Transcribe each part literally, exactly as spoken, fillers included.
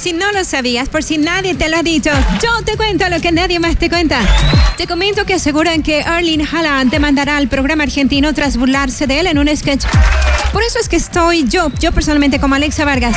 si no lo sabías, por si nadie te lo ha dicho, yo te cuento lo que nadie más te cuenta. Te comento que aseguran que Erling Haaland demandará al programa argentino tras burlarse de él en un sketch. Por eso es que estoy yo, yo personalmente como Alexa Vargas.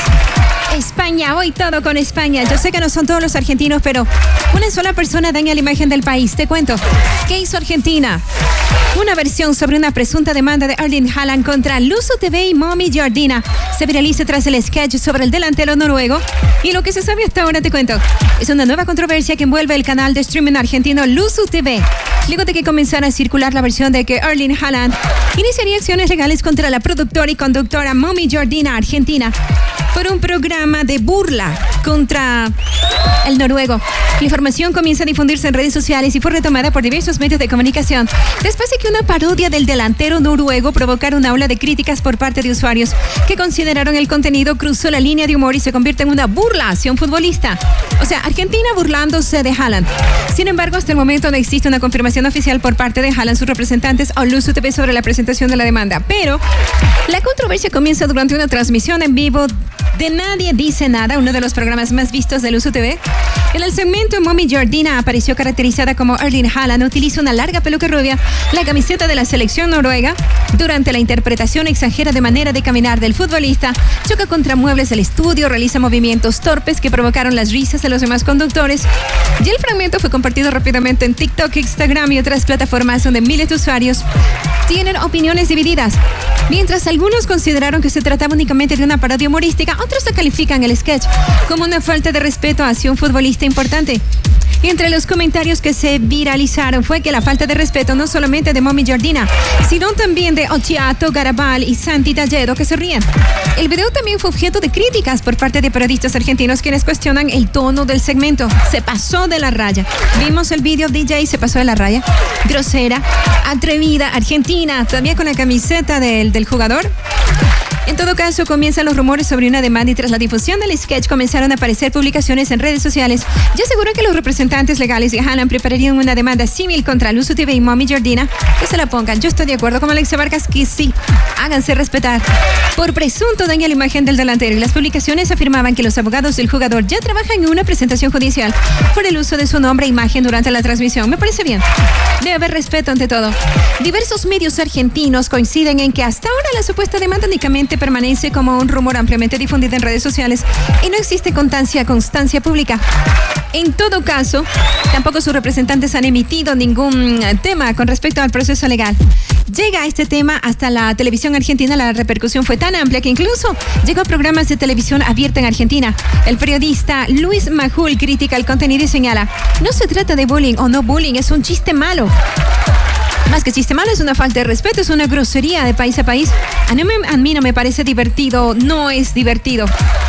España, hoy todo con España. Yo sé que no son todos los argentinos, pero una sola persona daña la imagen del país. Te cuento. ¿Qué hizo Argentina? Una versión sobre una presunta demanda de Erling Haaland contra Luzu T V y Momi Giardina se viraliza tras el sketch sobre el delantero noruego. Y lo que se sabe hasta ahora, te cuento, es una nueva controversia que envuelve el canal de streaming argentino Luzu T V. Luego de que comenzara a circular la versión de que Erling Haaland iniciaría acciones legales contra la productora y conductora Momi Giardina argentina por un programa de burla contra el noruego. La información comienza a difundirse en redes sociales y fue retomada por diversos medios de comunicación después de que una parodia del delantero noruego provocara una ola de críticas por parte de usuarios que consideraron el contenido cruzó la línea de humor y se convierte en una burla hacia un futbolista. O sea, Argentina burlándose de Haaland. Sin embargo, hasta el momento no existe una confirmación oficial por parte de Haaland, sus representantes o Luzu T V sobre la presentación de la demanda. Pero la controversia comienza durante una transmisión en vivo de Nadie Dice Nada, uno de los programas más vistos de Luzu T V. En el segmento, Momi Giardina apareció caracterizada como Erling Haaland. Utiliza una larga peluca rubia, la camiseta de la selección noruega. Durante la interpretación exagera de manera de caminar del futbolista, choca contra muebles del estudio, realiza movimientos torpes que provocaron las risas de los demás conductores. Y el fragmento fue compartido rápidamente en TikTok, Instagram y otras plataformas donde miles de usuarios tienen opiniones divididas. Mientras algunos consideraron que se trataba únicamente de una parodia humorística, otros califican el sketch como una falta de respeto hacia un futbolista importante. Y entre los comentarios que se viralizaron fue que la falta de respeto no solamente de Momi Giardina, sino también de Occhiato, Garabal y Santi Talledo, que se ríen. El video también fue objeto de críticas por parte de periodistas argentinos quienes cuestionan el tono del segmento. Se pasó de la raya. Vimos el video, D J se pasó de la raya. Grosera, atrevida, argentina, todavía con la camiseta del, del jugador. En todo caso, comienzan los rumores sobre una demanda y tras la difusión del sketch comenzaron a aparecer publicaciones en redes sociales y aseguran que los representantes legales de Haaland prepararían una demanda civil contra Luzu T V y Momi Giardina. Que se la pongan. Yo estoy de acuerdo con Alexa Vargas que sí, háganse respetar. Por presunto daño a la imagen del delantero y las publicaciones afirmaban que los abogados del jugador ya trabajan en una presentación judicial por el uso de su nombre e imagen durante la transmisión. Me parece bien. Debe haber respeto ante todo. Diversos medios argentinos coinciden en que hasta ahora la supuesta demanda únicamente permanece como un rumor ampliamente difundido en redes sociales y no existe constancia, constancia pública. En todo caso, tampoco sus representantes han emitido ningún tema con respecto al proceso legal. Llega este tema hasta la televisión argentina. La repercusión fue tan amplia que incluso llegó a programas de televisión abierta en Argentina. El periodista Luis Majul critica el contenido y señala: no se trata de bullying o no bullying, es un chiste malo. Más que chiste malo, es una falta de respeto, es una grosería de país a país. A mí, a mí no me parece divertido, no es divertido.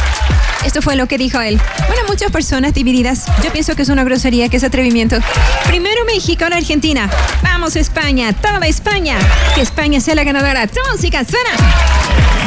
Esto fue lo que dijo él. Bueno, muchas personas divididas. Yo pienso que es una grosería, que es atrevimiento. Primero México, ahora Argentina. Vamos España, toda España. Que España sea la ganadora. Música, suena.